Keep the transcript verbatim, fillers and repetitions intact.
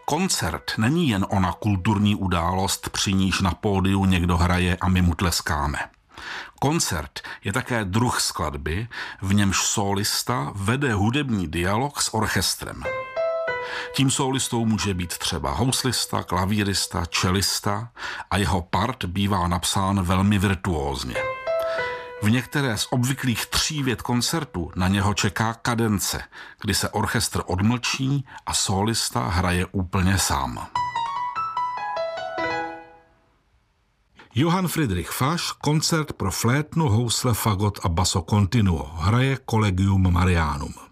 Koncert není jen ona kulturní událost, při níž na pódiu někdo hraje a my mu tleskáme. Koncert je také druh skladby, v němž sólista vede hudební dialog s orchestrem. Tím sólistou může být třeba houslista, klavírista, čelista a jeho part bývá napsán velmi virtuózně. V některé z obvyklých tří vět koncertu na něho čeká kadence, kdy se orchestr odmlčí a sólista hraje úplně sám. Johann Friedrich Fasch, koncert pro flétnu, housle, fagot a basso continuo, hraje Collegium Marianum.